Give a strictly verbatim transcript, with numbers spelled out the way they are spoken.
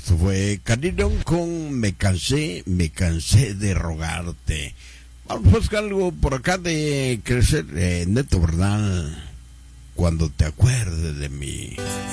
Esto fue Caridón con Me cansé, me cansé de rogarte. Vamos a buscar algo por acá de crecer, eh, Neto Bernal, cuando te acuerdes de mí.